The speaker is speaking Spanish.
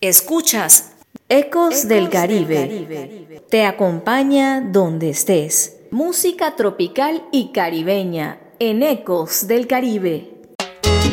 Escuchas Ecos del Caribe. Te acompaña donde estés. Música tropical y caribeña en Ecos del Caribe.